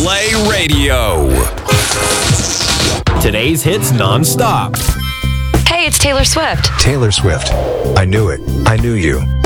Play Radio. Today's hits nonstop. Hey, it's Taylor Swift. Taylor Swift. I knew it. I knew you.